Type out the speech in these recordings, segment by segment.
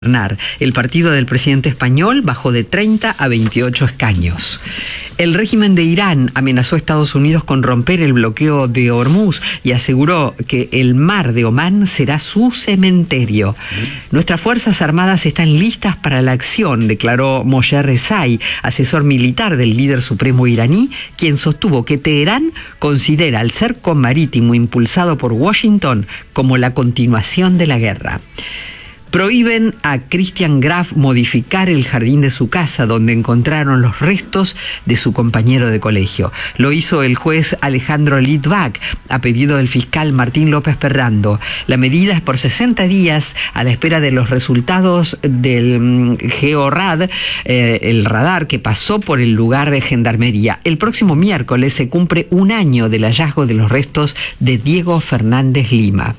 El partido del presidente español bajó de 30 a 28 escaños. El régimen de Irán amenazó a Estados Unidos con romper el bloqueo de Hormuz y aseguró que el mar de Omán será su cementerio. Nuestras Fuerzas Armadas están listas para la acción, declaró Moshe Rezai, asesor militar del líder supremo iraní, quien sostuvo que Teherán considera el cerco marítimo impulsado por Washington como la continuación de la guerra. Prohíben a Christian Graf modificar el jardín de su casa donde encontraron los restos de su compañero de colegio. Lo hizo el juez Alejandro Litvak a pedido del fiscal Martín López Perrando. La medida es por 60 días a la espera de los resultados del GeoRad, el radar que pasó por el lugar de gendarmería. El próximo miércoles se cumple un año del hallazgo de los restos de Diego Fernández Lima.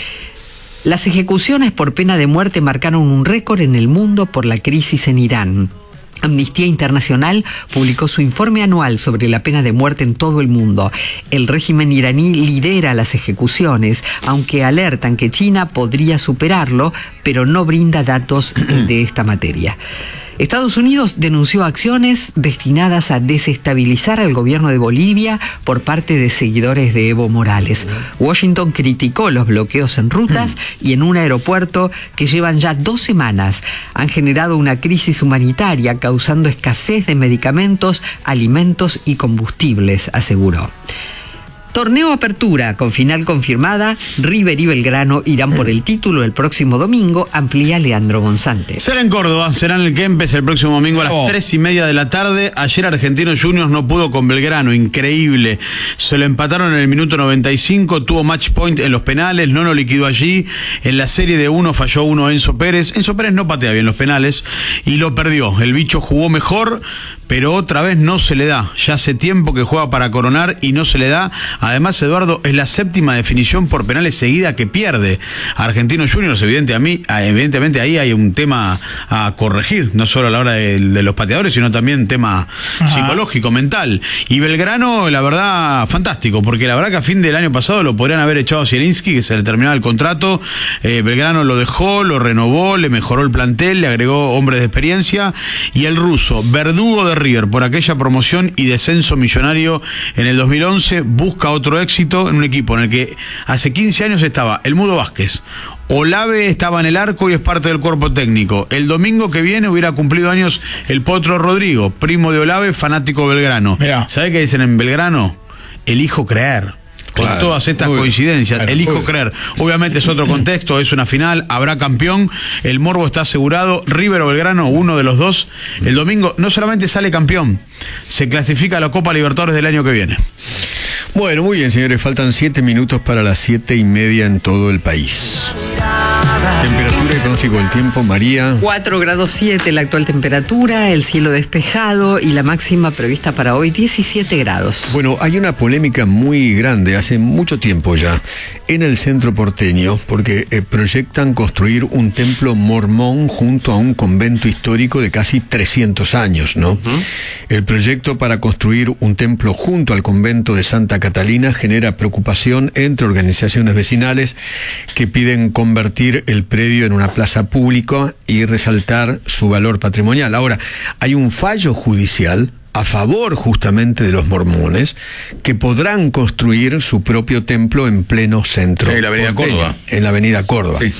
Las ejecuciones por pena de muerte marcaron un récord en el mundo por la crisis en Irán. Amnistía Internacional publicó su informe anual sobre la pena de muerte en todo el mundo. El régimen iraní lidera las ejecuciones, aunque alertan que China podría superarlo, pero no brinda datos de esta materia. Estados Unidos denunció acciones destinadas a desestabilizar al gobierno de Bolivia por parte de seguidores de Evo Morales. Washington criticó los bloqueos en rutas y en un aeropuerto que llevan ya 2 semanas. Han generado una crisis humanitaria causando escasez de medicamentos, alimentos y combustibles, aseguró. Torneo Apertura, con final confirmada, River y Belgrano irán por el título el próximo domingo, amplía Leandro González. Será en Córdoba, será en el Kempes el próximo domingo a las 3:30 de la tarde. Ayer Argentinos Juniors no pudo con Belgrano, increíble. Se lo empataron en el minuto 95, tuvo match point en los penales, no lo liquidó allí. En la serie de 1 falló uno Enzo Pérez. Enzo Pérez no patea bien los penales y lo perdió. El bicho jugó mejor, pero otra vez no se le da. Ya hace tiempo que juega para coronar y no se le da. Además, Eduardo, es la 7ª definición por penales seguida que pierde Argentinos Juniors. Evidentemente ahí hay un tema a corregir, no solo a la hora de los pateadores, sino también tema psicológico, mental. Y Belgrano, la verdad, fantástico, porque la verdad que a fin del año pasado lo podrían haber echado a Zielinski, que se le terminaba el contrato. Belgrano lo dejó, lo renovó, le mejoró el plantel, le agregó hombres de experiencia. Y el ruso, verdugo de River por aquella promoción y descenso millonario en el 2011, busca otro éxito en un equipo en el que hace 15 años estaba el Mudo Vázquez. Olave estaba en el arco y es parte del cuerpo técnico. El domingo que viene hubiera cumplido años el Potro Rodrigo, primo de Olave, fanático de Belgrano. ¿Sabe qué dicen en Belgrano? Elijo creer. Con todas estas coincidencias, elijo creer. Obviamente es otro contexto, es una final, habrá campeón, el morbo está asegurado. River o Belgrano, uno de los dos, el domingo no solamente sale campeón, se clasifica a la Copa Libertadores del año que viene. Bueno, muy bien, señores, faltan 7 minutos para las 7:30 en todo el país. Temperatura y pronóstico del tiempo, María. 4 grados 7 la actual temperatura, el cielo despejado y la máxima prevista para hoy 17 grados. Bueno, hay una polémica muy grande, hace mucho tiempo ya, en el centro porteño, porque proyectan construir un templo mormón junto a un convento histórico de casi 300 años, ¿no? El proyecto para construir un templo junto al convento de Santa Catalina genera preocupación entre organizaciones vecinales que piden convertir el predio en una plaza pública y resaltar su valor patrimonial. Ahora, hay un fallo judicial a favor justamente de los mormones, que podrán construir su propio templo en pleno centro. En la avenida Córdoba. En la avenida Córdoba. Sí.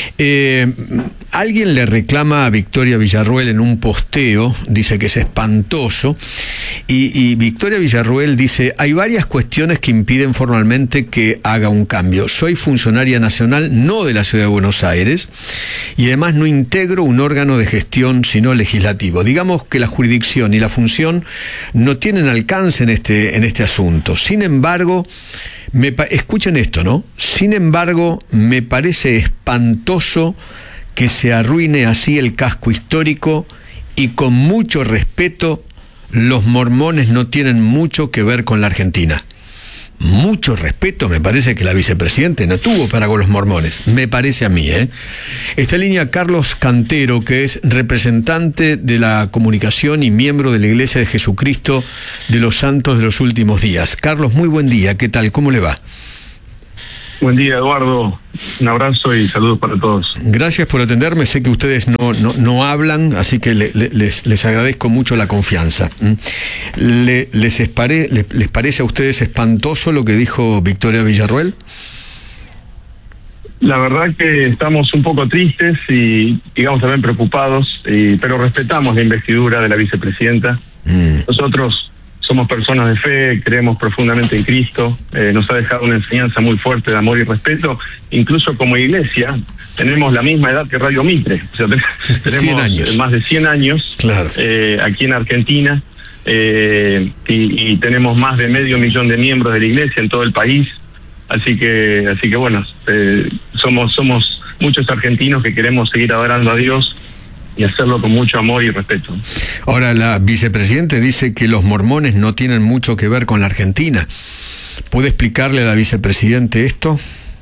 Alguien le reclama a Victoria Villarruel en un posteo, dice que es espantoso, y Victoria Villarruel dice: hay varias cuestiones que impiden formalmente que haga un cambio. Soy funcionaria nacional, no de la Ciudad de Buenos Aires, y además no integro un órgano de gestión sino legislativo. Digamos que la jurisdicción y la función no tienen alcance en este asunto. Sin embargo, escuchen esto, ¿no? Sin embargo, me parece espantoso que se arruine así el casco histórico y, con mucho respeto, los mormones no tienen mucho que ver con la Argentina. Mucho respeto, me parece que la vicepresidenta no tuvo para con los mormones, me parece a mí, Está en línea Carlos Cantero, que es representante de la comunicación y miembro de la Iglesia de Jesucristo de los Santos de los Últimos Días. Carlos, muy buen día, ¿qué tal? ¿Cómo le va? Buen día, Eduardo. Un abrazo y saludos para todos. Gracias por atenderme. Sé que ustedes no hablan, así que les agradezco mucho la confianza. ¿Les parece a ustedes espantoso lo que dijo Victoria Villarruel? La verdad que estamos un poco tristes y, digamos, también preocupados, pero respetamos la investidura de la vicepresidenta. Nosotros somos personas de fe, creemos profundamente en Cristo, nos ha dejado una enseñanza muy fuerte de amor y respeto. Incluso como iglesia tenemos la misma edad que Radio Mitre, o sea, tenemos más de 100 años, claro, aquí en Argentina, y tenemos más de 500.000 de miembros de la iglesia en todo el país, así que bueno, somos muchos argentinos que queremos seguir adorando a Dios y hacerlo con mucho amor y respeto. Ahora, la vicepresidenta dice que los mormones no tienen mucho que ver con la Argentina. ¿Puede explicarle a la vicepresidenta esto?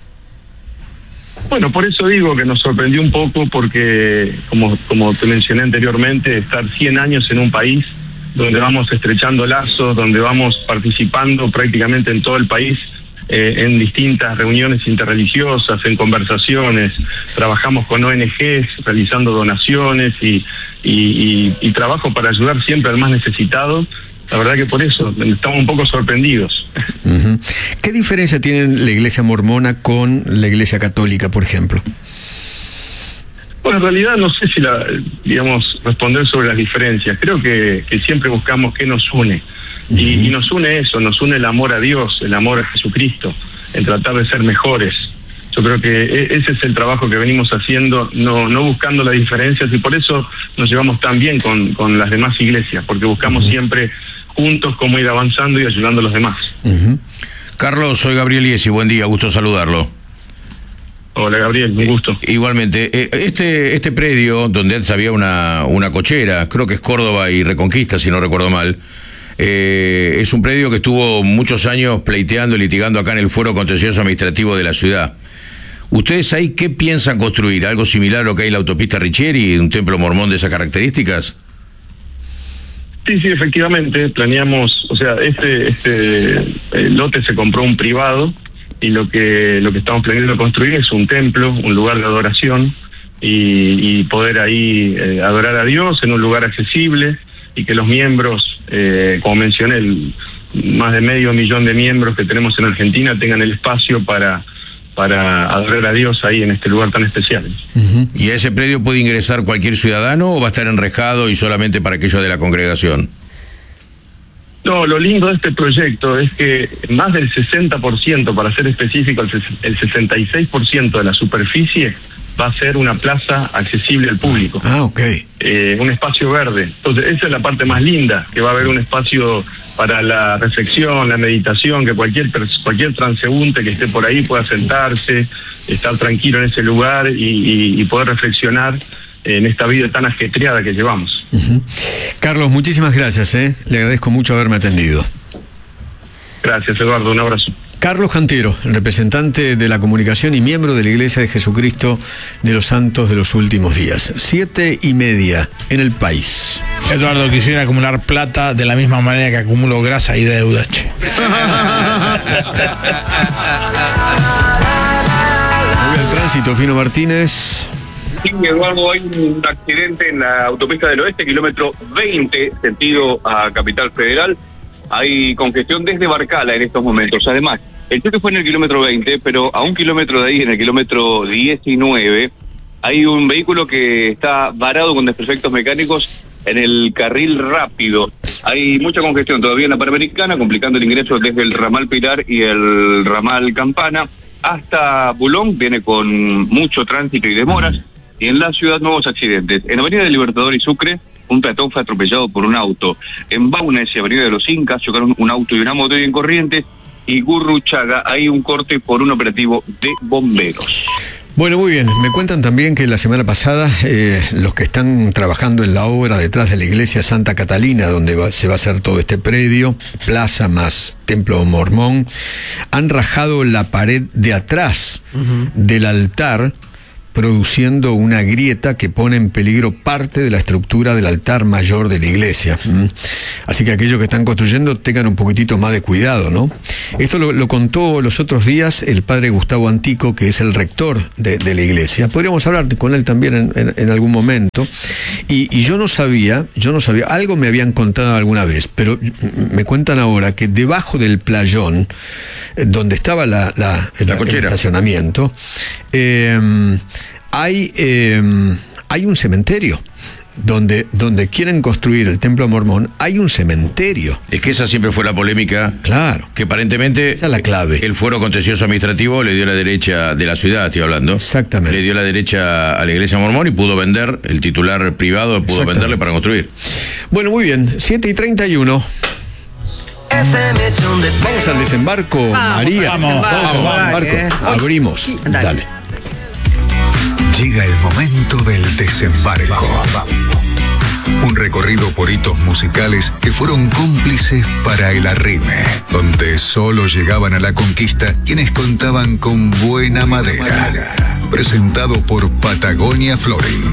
Bueno, por eso digo que nos sorprendió un poco porque, como te mencioné anteriormente, estar 100 años en un país donde vamos estrechando lazos, donde vamos participando prácticamente en todo el país, en distintas reuniones interreligiosas, en conversaciones, trabajamos con ONGs, realizando donaciones y trabajo para ayudar siempre al más necesitado. La verdad que por eso estamos un poco sorprendidos. ¿Qué diferencia tiene la iglesia mormona con la iglesia católica, por ejemplo? Bueno, en realidad no sé si responder sobre las diferencias. Creo que siempre buscamos qué nos une. Y nos une eso, nos une el amor a Dios, el amor a Jesucristo, el tratar de ser mejores. Yo creo que ese es el trabajo que venimos haciendo, no buscando las diferencias, y por eso nos llevamos tan bien con las demás iglesias, porque buscamos siempre juntos cómo ir avanzando y ayudando a los demás. Carlos, soy Gabriel Iesi, buen día, gusto saludarlo. Hola Gabriel, un gusto. Igualmente, este predio donde antes había una cochera, creo que es Córdoba y Reconquista, si no recuerdo mal, es un predio que estuvo muchos años pleiteando y litigando acá en el Fuero Contencioso Administrativo de la ciudad. ¿Ustedes ahí qué piensan construir? ¿Algo similar a lo que hay en la autopista Richieri, un templo mormón de esas características? Sí, efectivamente, planeamos, o sea, este lote se compró un privado y lo que estamos planeando construir es un templo, un lugar de adoración y poder ahí adorar a Dios en un lugar accesible y que los miembros, como mencioné, más de 500.000 de miembros que tenemos en Argentina tengan el espacio para adorar a Dios ahí en este lugar tan especial. ¿Y a ese predio puede ingresar cualquier ciudadano o va a estar enrejado y solamente para aquellos de la congregación? No, lo lindo de este proyecto es que más del 60%, para ser específico, el 66% de la superficie va a ser una plaza accesible al público. Ok. Un espacio verde. Entonces, esa es la parte más linda, que va a haber un espacio para la reflexión, la meditación, que cualquier transeúnte que esté por ahí pueda sentarse, estar tranquilo en ese lugar y poder reflexionar en esta vida tan ajetreada que llevamos. Carlos, muchísimas gracias, le agradezco mucho haberme atendido. Gracias, Eduardo, un abrazo. Carlos Cantero, representante de la comunicación y miembro de la Iglesia de Jesucristo de los Santos de los Últimos Días. 7:30 en El País. Eduardo, quisiera acumular plata de la misma manera que acumulo grasa y deuda, che. Muy al tránsito, Fino Martínez. Sí, Eduardo, hay un accidente en la autopista del Oeste, kilómetro 20, sentido a Capital Federal. Hay congestión desde Barcala en estos momentos. Además, el choque fue en el kilómetro 20, pero a un kilómetro de ahí, en el kilómetro 19, hay un vehículo que está varado con desperfectos mecánicos en el carril rápido. Hay mucha congestión todavía en la Panamericana, complicando el ingreso desde el ramal Pilar y el ramal Campana hasta Bulón. Viene con mucho tránsito y demoras. Y en la ciudad, nuevos accidentes. En Avenida del Libertador y Sucre, un peatón fue atropellado por un auto. En Baunes y Avenida de los Incas chocaron un auto y una moto, y en Corrientes y Gurruchaga hay un corte por un operativo de bomberos. Bueno, muy bien. Me cuentan también que la semana pasada los que están trabajando en la obra detrás de la iglesia Santa Catalina, donde se va a hacer todo este predio, plaza más templo mormón, han rajado la pared de atrás del altar produciendo una grieta que pone en peligro parte de la estructura del altar mayor de la iglesia. Así que aquellos que están construyendo tengan un poquitito más de cuidado, ¿no? Esto lo contó los otros días el padre Gustavo Antico, que es el rector de la iglesia. Podríamos hablar con él también en algún momento. Y yo no sabía, algo me habían contado alguna vez, pero me cuentan ahora que debajo del playón, donde estaba el estacionamiento, hay un cementerio. Donde quieren construir el Templo Mormón, hay un cementerio. Es que esa siempre fue la polémica. Claro. Que aparentemente esa es la clave. El fuero contencioso administrativo le dio la derecha de la ciudad, estoy hablando. Exactamente. Le dio la derecha a la iglesia mormón y pudo vender, el titular privado pudo venderle para construir. Bueno, muy bien, 7:31. Vamos al desembarco, María. Vamos. Abrimos. Sí, dale. Llega el momento del desembarco. Un recorrido por hitos musicales que fueron cómplices para el arrime, donde solo llegaban a la conquista quienes contaban con buena madera. Presentado por Patagonia Flooring.